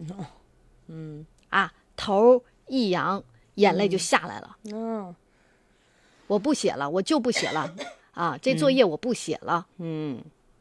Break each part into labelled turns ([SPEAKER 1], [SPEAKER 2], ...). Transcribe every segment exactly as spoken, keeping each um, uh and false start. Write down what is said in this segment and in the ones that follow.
[SPEAKER 1] 嗯
[SPEAKER 2] 啊，头一扬，眼泪就下来了。
[SPEAKER 1] 嗯，
[SPEAKER 2] 我不写了，我就不写了啊，这作业我不写了。
[SPEAKER 1] 嗯，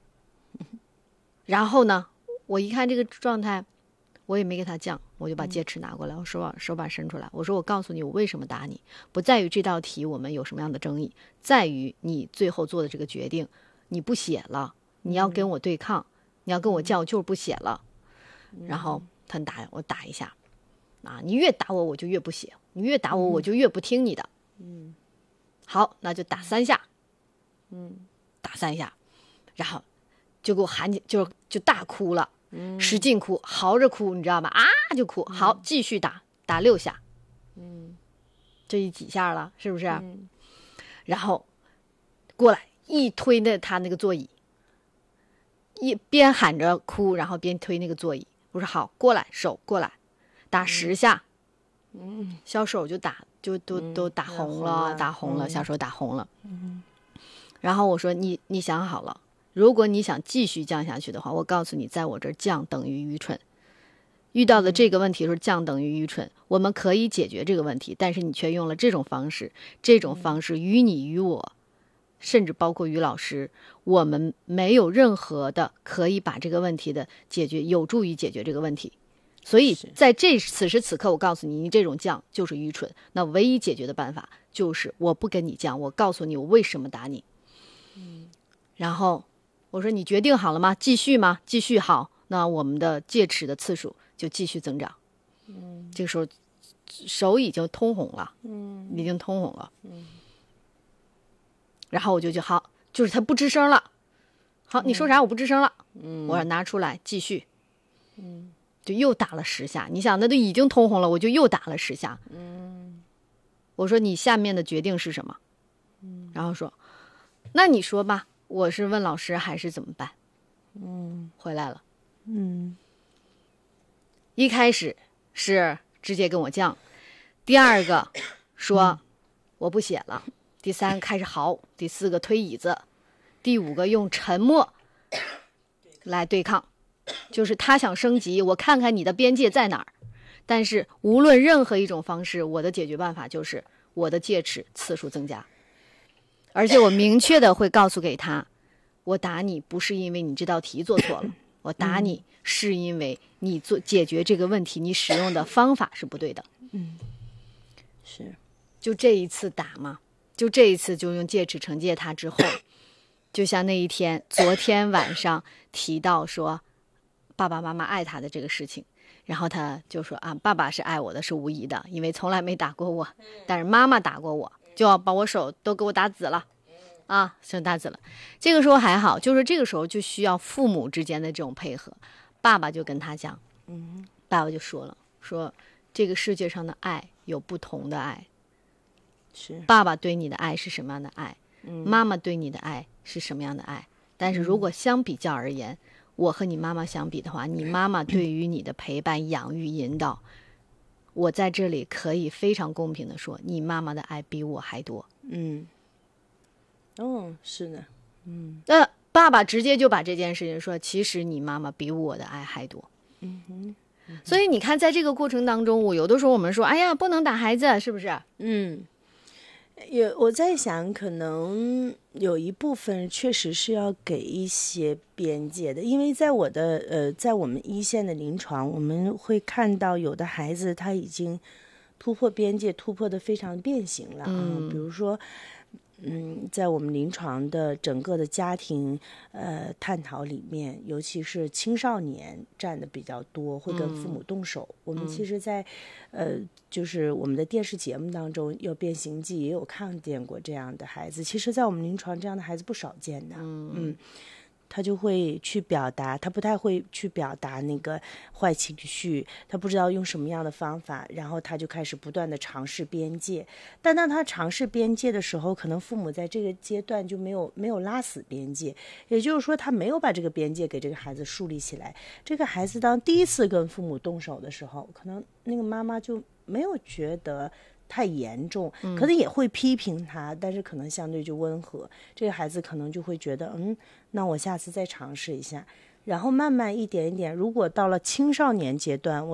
[SPEAKER 2] 然后呢，我一看这个状态，我也没给他犟，我就把戒尺拿过来，我手把手把伸出来，我说我告诉你我为什么打你，不在于这道题我们有什么样的争议，在于你最后做的这个决定，你不写了，你要跟我对抗，你要跟我犟，我就是不写了。然后他打我打一下，啊，你越打我我就越不写，你越打我我就越不听你的。
[SPEAKER 1] 嗯，
[SPEAKER 2] 好，那就打三下，
[SPEAKER 1] 嗯，
[SPEAKER 2] 打三下，然后就给我喊起，就就大哭了，
[SPEAKER 1] 嗯，
[SPEAKER 2] 使劲哭，嚎着哭，你知道吗？啊，就哭。好，继续打，打六下，
[SPEAKER 1] 嗯，
[SPEAKER 2] 这一几下了，是不是？
[SPEAKER 1] 嗯，
[SPEAKER 2] 然后过来一推那他那个座椅，一边喊着哭，然后边推那个座椅。我说好，过来，手过来，打十下。
[SPEAKER 1] 嗯，
[SPEAKER 2] 小手就打，就都、
[SPEAKER 1] 嗯
[SPEAKER 2] 都打红了，
[SPEAKER 1] 红了
[SPEAKER 2] 打红了，
[SPEAKER 1] 嗯
[SPEAKER 2] 小手打红了。
[SPEAKER 1] 嗯，
[SPEAKER 2] 然后我说你你想好了，如果你想继续降下去的话，我告诉你，在我这儿降等于愚蠢。遇到的这个问题是降等于愚蠢，我们可以解决这个问题，但是你却用了这种方式，这种方式于你于我，甚至包括于老师，我们没有任何的可以把这个问题的解决，有助于解决这个问题。所以在这此时此刻，我告诉你，你这种犟就是愚蠢。那唯一解决的办法就是我不跟你犟，我告诉你我为什么打你。
[SPEAKER 1] 嗯，
[SPEAKER 2] 然后我说你决定好了吗？继续吗？继续好，那我们的戒尺的次数就继续增长。
[SPEAKER 1] 嗯，
[SPEAKER 2] 这个时候手已经通红了，
[SPEAKER 1] 嗯，
[SPEAKER 2] 已经通红了。
[SPEAKER 1] 嗯，
[SPEAKER 2] 然后我就就好，就是他不吱声了。好，你说啥？我不吱声了。
[SPEAKER 1] 嗯，
[SPEAKER 2] 我说拿出来继续。
[SPEAKER 1] 嗯，
[SPEAKER 2] 就又打了十下。你想，那都已经通红了，我就又打了十下。
[SPEAKER 1] 嗯，
[SPEAKER 2] 我说你下面的决定是什么？
[SPEAKER 1] 嗯，
[SPEAKER 2] 然后说，那你说吧，我是问老师还是怎么办？
[SPEAKER 1] 嗯，
[SPEAKER 2] 回来了。
[SPEAKER 1] 嗯，
[SPEAKER 2] 一开始是直接跟我犟，第二个说、嗯、我不写了，第三开始嚎，第四个推椅子，第五个用沉默来对抗，就是他想升级，我看看你的边界在哪儿。但是无论任何一种方式，我的解决办法就是我的戒尺次数增加，而且我明确的会告诉给他，我打你不是因为你这道题做错了，我打你是因为你做解决这个问题，你使用的方法是不对的。
[SPEAKER 1] 嗯，是，
[SPEAKER 2] 就这一次打嘛，就这一次就用戒尺惩戒他之后，就像那一天，昨天晚上提到说爸爸妈妈爱他的这个事情，然后他就说啊，爸爸是爱我的，是无疑的，因为从来没打过我，但是妈妈打过我，就要把我手都给我打紫了。啊，生大紫了。这个时候还好，就是这个时候就需要父母之间的这种配合。爸爸就跟他讲，
[SPEAKER 1] 嗯，
[SPEAKER 2] 爸爸就说了，说这个世界上的爱有不同的爱，
[SPEAKER 1] 是
[SPEAKER 2] 爸爸对你的爱是什么样的爱，
[SPEAKER 1] 嗯，
[SPEAKER 2] 妈妈对你的爱是什么样的爱。但是如果相比较而言，嗯、我和你妈妈相比的话，你妈妈对于你的陪伴、养育、引导，我在这里可以非常公平的说，你妈妈的爱比我还多。
[SPEAKER 1] 嗯。哦，是的，嗯，
[SPEAKER 2] 那爸爸直接就把这件事情说，其实你妈妈比我的爱还多。
[SPEAKER 1] 嗯哼，嗯哼，
[SPEAKER 2] 所以你看，在这个过程当中，我有的时候我们说，哎呀，不能打孩子，是不是？
[SPEAKER 1] 嗯，有我在想，可能有一部分确实是要给一些边界的，因为在我的呃，在我们一线的临床，我们会看到有的孩子他已经突破边界，突破的非常变形了啊，嗯、比如说。嗯，在我们临床的整个的家庭呃探讨里面，尤其是青少年占的比较多，会跟父母动手。嗯、我们其实在，呃，就是我们的电视节目当中，有《变形记》也有看见过这样的孩子。其实，在我们临床，这样的孩子不少见的。嗯。嗯，他就会去表达，他不太会去表达那个坏情绪，他不知道用什么样的方法，然后他就开始不断的尝试边界。但当他尝试边界的时候，可能父母在这个阶段就没有没有拉死边界，也就是说他没有把这个边界给这个孩子树立起来。这个孩子当第一次跟父母动手的时候，可能那个妈妈就没有觉得太严重，可能也会批评他，但是可能相对就温和。这个孩子可能就会觉得，嗯，那我下次再尝试一下，然后慢慢一点一点。如果到了青少年阶段，